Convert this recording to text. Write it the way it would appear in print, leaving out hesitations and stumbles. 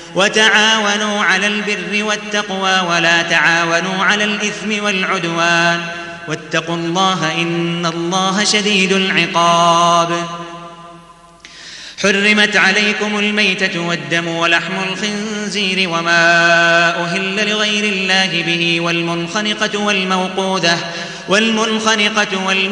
وتعاونوا على البر والتقوى ولا تعاونوا على الإثم والعدوان واتقوا الله إن الله شديد العقاب. حرمت عليكم الميتة والدم ولحم الخنزير وما أهل لغير الله به والمنخنقة والموقوذة